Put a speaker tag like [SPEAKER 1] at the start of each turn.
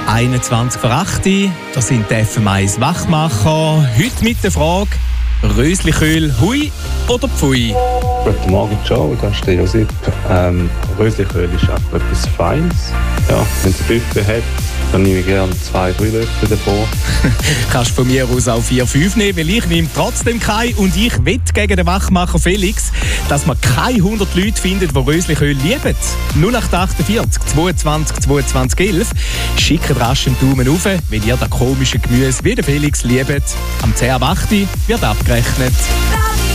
[SPEAKER 1] 21 vor 8 Uhr, das sind die FM1 Wachmacher. Heute mit der Frage, Rösliköl hui oder pfui?
[SPEAKER 2] Guten Morgen, Joe, das ist der Josip. Rösliköl ist einfach etwas Feines. Ja, wenn es ein Buffet hat, dann nehme ich gerne 2-3 Löffel davon.
[SPEAKER 1] Kannst von mir aus auch 4-5 nehmen, weil ich nehme trotzdem keinen. Und ich wette gegen den Wachmacher Felix, dass man keine 100 Leute findet, die Rösliköl lieben. 0848 22 22 11. Schickt rasch einen Daumen rauf, wenn ihr das komische Gemüse wie der Felix liebt. Am 10 ab 8 wird abgerechnet.